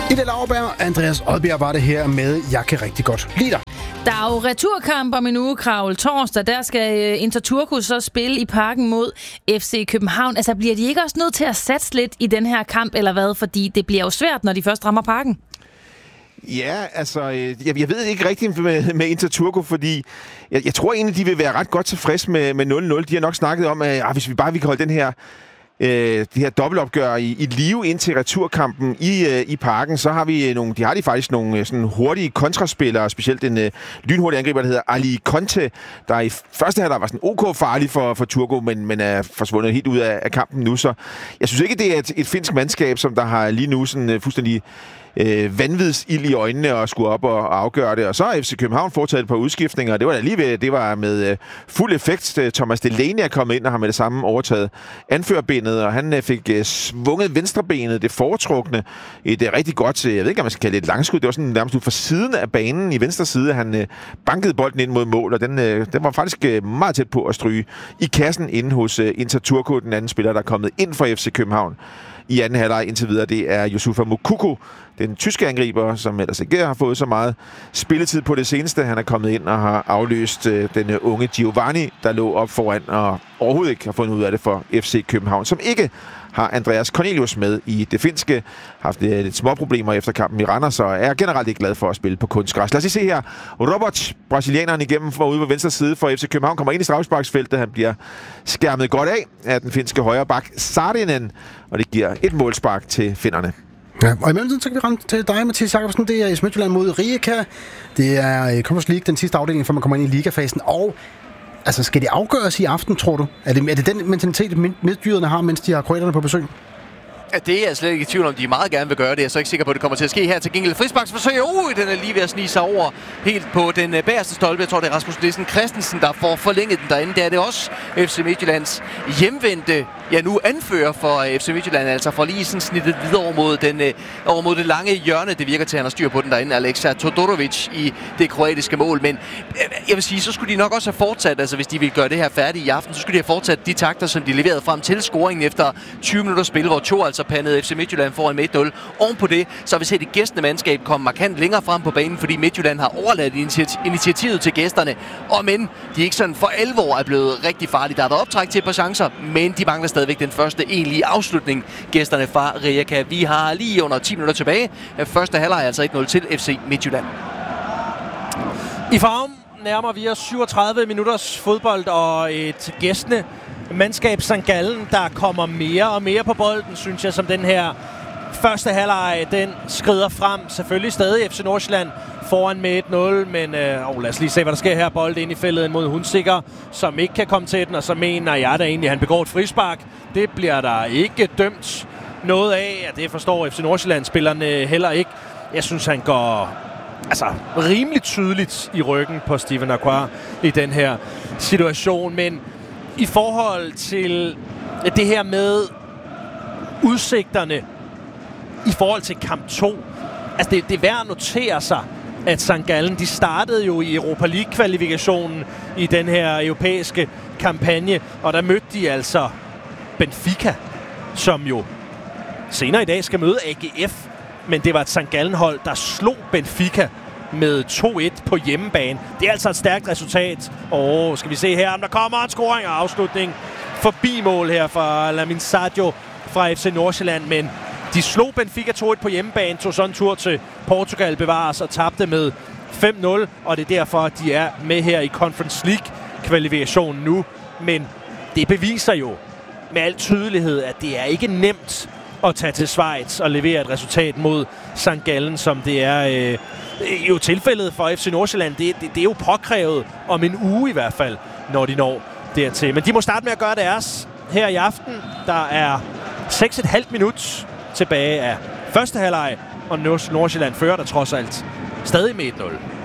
Ida Lauerberg, Andreas Odbjerg var det her med Jeg kan rigtig godt lide dig. Der er jo returkamp om en uge, Kravl. Torsdag, der skal Inter Turku så spille i Parken mod FC København. Altså, bliver de ikke også nødt til at satse lidt i den her kamp, eller hvad? Fordi det bliver jo svært, når de først rammer Parken. Ja, altså, jeg ved ikke rigtigt med Inter Turku, fordi jeg tror egentlig, de vil være ret godt tilfreds med 0-0. De har nok snakket om, at hvis vi bare kan holde den her det her dobbeltopgør i live indtil returkampen i Parken, så har vi faktisk nogle sådan hurtige kontraspillere, specielt en lynhurtig angriber, der hedder Ali Conte, der i første halvleg var sådan OK farlig for Turku, men er forsvundet helt ud af kampen nu, så jeg synes ikke, det er et finsk mandskab, som der har lige nu sådan fuldstændig vanvidsild i øjnene og skulle op og afgøre det. Og så har FC København foretaget et par udskiftninger, og det var med fuld effekt. Thomas Delaney er kommet ind og har med det samme overtaget anførbenet, og han fik svunget venstrebenet, det foretrukne, et rigtig godt, jeg ved ikke, om man skal kalde det et langskud, det var sådan nærmest ud fra siden af banen i venstre side. Han bankede bolden ind mod mål, og den var faktisk meget tæt på at stryge i kassen inde hos Inter Turku, den anden spiller, der er kommet ind for FC København i anden halvleg indtil videre. Det er Youssoufa Moukoko, den tyske angriber, som ellers ikke har fået så meget spilletid på det seneste. Han er kommet ind og har afløst den unge Giovanni, der lå op foran og overhovedet ikke har fundet ud af det for FC København, som ikke har Andreas Cornelius med i det finske. Haft lidt små problemer efter kampen i Randers, og er generelt ikke glad for at spille på kunstgræs. Lad os lige se her. Robert, brasilianeren igennem for ude på venstre side for FC København, kommer ind i straffesparksfeltet. Han bliver skærmet godt af den finske højre bak Saarinen, og det giver et målspark til finnerne. Ja, og i mellemtiden så kan vi ramme til dig, Mathias Jacobsen. Det er i Midtjylland mod Rijeka. Det er Conference League, den sidste afdeling, før man kommer ind i ligafasen. Og altså, skal det afgøres i aften, tror du? Er det den mentalitet, midtjyderne har, mens de har kroaterne på besøg? Ja, det er jeg slet ikke i tvivl om, de meget gerne vil gøre det. Jeg er så ikke sikker på, at det kommer til at ske her. Til gengæld frisparksforsøg. Den er lige ved at snige sig over helt på den bagerste stolpe. Jeg tror, det er Rasmus Nielsen Christensen, der får forlænget den derinde. Det er det også FC Midtjyllands hjemvendte, nu anfører for FC Midtjylland, altså for lige sådan snittet videre over mod det lange hjørne. Det virker til, at han har styr på den derinde. Aleksa Todorovic i det kroatiske mål. Men jeg vil sige, så skulle de nok også have fortsat, altså hvis de ville gøre det her færdigt i aften, så skulle de have fortsat de takter, som de leverede frem til scoringen efter 20 minutter spil, hvor to altså pandede FC Midtjylland foran med 1-0. Oven på det, så har vi set det gæstende mandskab komme markant længere frem på banen, fordi Midtjylland har overladt initiativet til gæsterne. Og men de ikke sådan for alvor er blevet rigtig farlige. Der har været optræk til et par chancer, men de mangler stadigvæk den første egentlige afslutning, gæsterne fra Rijeka. Vi har lige under 10 minutter tilbage. Første halvleg altså 1-0 til FC Midtjylland. I Farum nærmer vi os 37 minutters fodbold og et gæstende mandskab St. Gallen, der kommer mere og mere på bolden, synes jeg, som den her første halvleg, den skrider frem. Selvfølgelig stadig FC Nordsjælland foran med 1-0, men lad os lige se, hvad der sker her. Bold ind i feltet mod Hunsikker, som ikke kan komme til den, og så mener jeg da egentlig, han begår et frispark. Det bliver der ikke dømt noget af, og det forstår FC Nordsjælland-spillerne heller ikke. Jeg synes, han går rimelig tydeligt i ryggen på Steven Aquar i den her situation, men i forhold til det her med udsigterne i forhold til kamp 2, altså det er værd at notere sig, at St. Gallen, de startede jo i Europa League-kvalifikationen i den her europæiske kampagne, og der mødte de altså Benfica, som jo senere i dag skal møde AGF, men det var et St. Gallen-hold, der slog Benfica med 2-1 på hjemmebane. Det er altså et stærkt resultat. Skal vi se her, om der kommer en scoring og afslutning forbi mål her fra Lamin Sadio fra FC Nordsjælland, men de slog Benfica 2-1 på hjemmebane, tog sådan en tur til Portugal bevares og tabte med 5-0, og det er derfor, at de er med her i Conference League-kvalifikationen nu. Men det beviser jo med al tydelighed, at det er ikke nemt at tage til Schweiz og levere et resultat mod St. Gallen, som det er jo tilfældet for FC Nordsjælland. Det er jo påkrævet om en uge i hvert fald, når de når dertil. Men de må starte med at gøre deres her i aften. Der er 6,5 minutter tilbage af første halvleg, og Nordsjælland fører der trods alt stadig med 1-0.